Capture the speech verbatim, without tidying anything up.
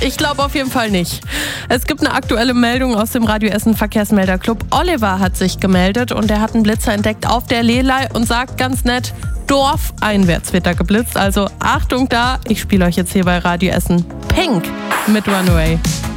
Ich glaube auf jeden Fall nicht. Es gibt eine aktuelle Meldung aus dem Radio Essen Verkehrsmelderclub. Oliver hat sich gemeldet und er hat einen Blitzer entdeckt auf der Lelei und sagt ganz nett, dorfeinwärts wird da geblitzt. Also Achtung da, ich spiele euch jetzt hier bei Radio Essen Pink mit Runaway.